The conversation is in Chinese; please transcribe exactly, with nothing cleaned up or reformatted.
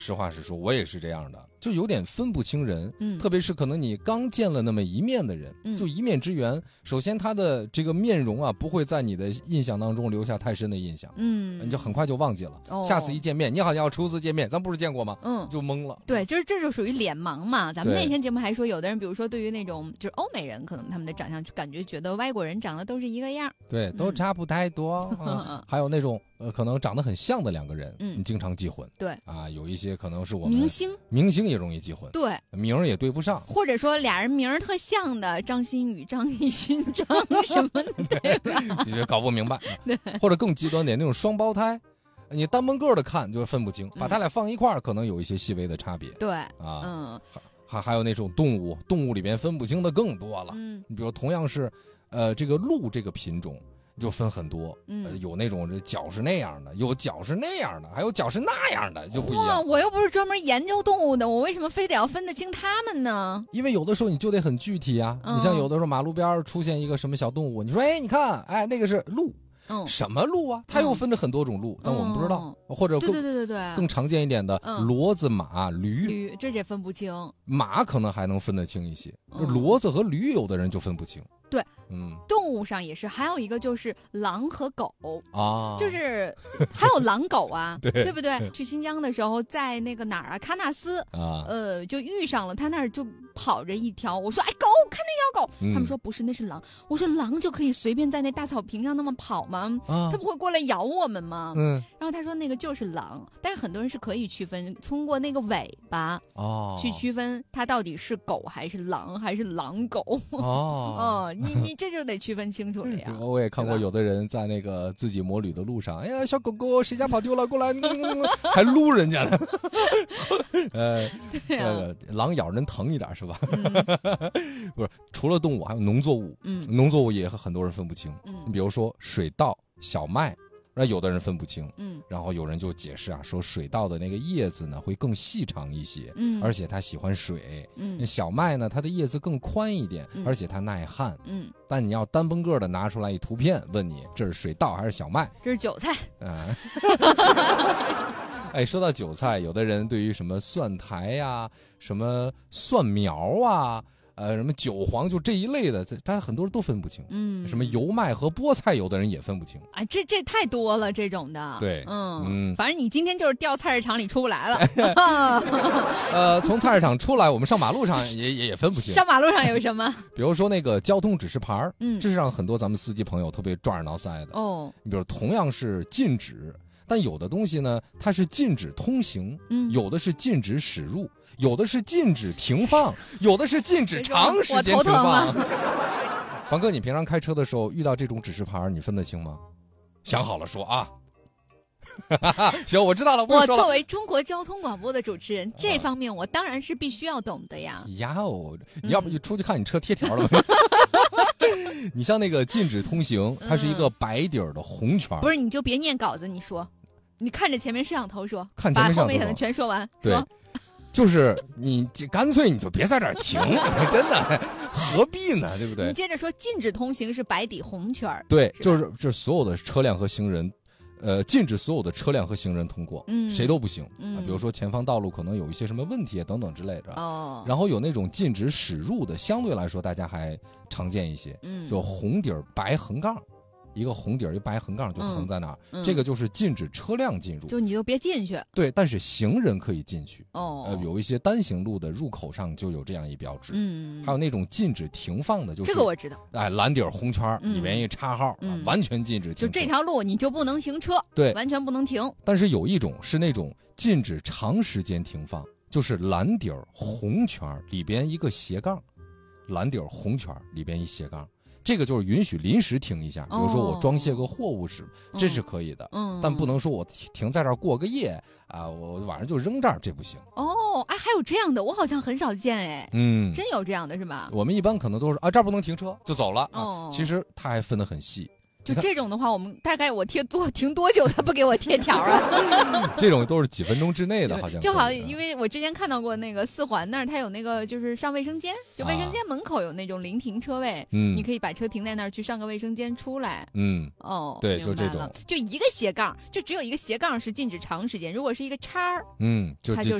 实话实说，我也是这样的，就有点分不清人。 嗯， 特别是可能你刚见了那么一面的人， 嗯、 就一面之缘。首先，他的这个面容啊，不会在你的印象当中留下太深的印象。 嗯， 你就很快就忘记了。 哦、 下次一见面，你好像要初次见面，咱不是见过吗？ 嗯， 就懵了。 对，就是这就属于脸盲嘛。咱们那天节目还说，有的人，比如说对于那种就是欧美人，可能他们的长相就感觉觉得外国人长得都是一个样， 对，都差不太多。嗯啊、还有那种呃，可能长得很像的两个人，嗯，你经常记混。 对啊，有一些可能是我们明星， 明星也容易记混， 对， 名儿也对不上， 或者说俩人名儿特像的，张馨予、张艺兴、张什么的，对吧？ 就搞不明白。 对， 或者更极端点，那种双胞胎，你单门个的看就分不清，把他俩放一块儿，可能有一些细微的差别。 对， 啊， 嗯， 还还有那种动物，动物里边分不清的更多了。嗯，你比如同样是，呃，这个鹿这个品种。就分很多，嗯、呃，有那种这脚是那样的，有脚是那样的，还有脚是那样的，就不一样。 哇，我又不是专门研究动物的，我为什么非得要分得清它们呢？ 因为有的时候你就得很具体啊。嗯、你像有的时候马路边出现一个什么小动物，你说，哎，你看，哎，那个是鹿。嗯，什么鹿啊？它又分着很多种鹿，嗯、但我们不知道，嗯、或者更对对对对对更常见一点的骡子、马、驴， 驴这些分不清。 马可能还能分得清一些，嗯、骡子和驴有的人就分不清。 对， 嗯， 动物上也是，还有一个就是狼和狗啊， 就是还有狼狗啊， 对对不对？去新疆的时候，在那个哪儿啊，喀纳斯啊， 呃，就遇上了，他那儿就跑着一条，我说，哎，狗，看那条狗，嗯、他们说不是，那是狼。我说狼就可以随便在那大草坪上那么跑吗？啊、它不会过来咬我们吗？嗯，然后他说那个就是狼，但是很多人是可以区分，通过那个尾巴哦去区分它到底是狗还是狼还是狼狗哦哦。你你这就得区分清楚了呀！ 我也看过有的人在那个自己摩旅的路上，哎呀，小狗狗谁家跑丢了，过来，还撸人家呢。呃， 对啊、 那个狼咬人疼一点是吧？嗯、不是，除了动物还有农作物，嗯，农作物也很多人分不清。嗯，你比如说水稻、小麦。那有的人分不清，嗯，然后有人就解释啊，说水稻的那个叶子呢会更细长一些，嗯，而且它喜欢水，嗯，小麦呢它的叶子更宽一点，嗯、而且它耐旱，嗯，但你要单崩个的拿出来一图片，问你这是水稻还是小麦？ 这是韭菜， 啊，哎，说到韭菜，有的人对于什么蒜苔呀、啊、什么蒜苗啊。呃，什么韭黄就这一类的，大家很多人都分不清。嗯，什么油麦和菠菜，有的人也分不清。 哎，这这太多了，这种的。 对， 嗯嗯，反正你今天就是掉菜市场里出不来了。 呃，从菜市场出来，我们上马路上也也也分不清。 上马路上有什么？ 比如说那个交通指示牌，嗯，这是让很多咱们司机朋友特别抓耳挠腮的。哦，你比如同样是禁止。但有的东西呢，它是禁止通行，嗯，有的是禁止驶入，有的是禁止停放，有的是禁止长时间停放。凡哥，你平常开车的时候遇到这种指示牌，你分得清吗？想好了说啊。行，我知道了。 我作为中国交通广播的主持人，啊、这方面我当然是必须要懂的呀。 呀哦，你要不你出去看你车贴条了吗？嗯、你像那个禁止通行，它是一个白底儿的红圈、嗯。 不是，你就别念稿子，你说。你看着前面摄像头说， 看前面摄像头把后面的全说完。 对， 说就是你干脆你就别在这儿停，真的何必呢？对不对？ 你接着说，禁止通行是白底红圈。 对，是就是就是所有的车辆和行人，呃，禁止所有的车辆和行人通过，嗯，谁都不行、嗯、啊。比如说前方道路可能有一些什么问题等等之类的。哦。然后有那种禁止驶入的，相对来说大家还常见一些，嗯，就红底儿白横杠。一个红底儿一白横杠就横在那儿、嗯嗯，这个就是禁止车辆进入， 就你就别进去。 对，但是行人可以进去。哦，呃，有一些单行路的入口上就有这样一标志。嗯，还有那种禁止停放的，就是这个我知道。 哎，蓝底儿红圈，里面一插号、嗯啊，完全禁止停车。 就这条路你就不能停车， 对， 完全不能停。 但是有一种是那种禁止长时间停放，就是蓝底儿红圈里边一个斜杠，蓝底儿红圈里边一斜杠。这个就是允许临时停一下，比如说我装卸个货物时，哦、这是可以的，嗯，但不能说我停在这儿过个夜啊，我晚上就扔这儿，这不行。 哦，哎，还有这样的，我好像很少见，哎，嗯，真有这样的是吧？ 我们一般可能都是啊，这儿不能停车就走了，哦，啊、其实它还分得很细。 就这种的话，我们大概我贴多停多久，他不给我贴条啊？ 这种都是几分钟之内的，好像就好，因为我之前看到过那个四环那儿，它有那个就是上卫生间，就卫生间门口有那种临停车位，嗯，你可以把车停在那儿去上个卫生间出来， 嗯， 哦， 对，就这种， 就一个斜杠，就只有一个斜杠是禁止长时间，如果是一个叉儿， 嗯，就它就